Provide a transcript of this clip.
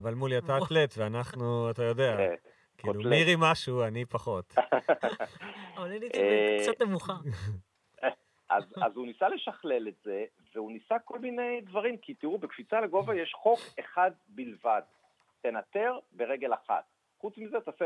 אבל מולי אתה אתלט, ואנחנו, אתה יודע, כאילו מירי משהו, אני פחות. אבל אני קצת נמוכה. אז הוא ניסה לשכלל את זה, והוא ניסה כל מיני דברים, כי תראו, בקפיצה לגובה יש חוק אחד בלבד, תנטר ברגל אחת. חוץ מזה, תעשה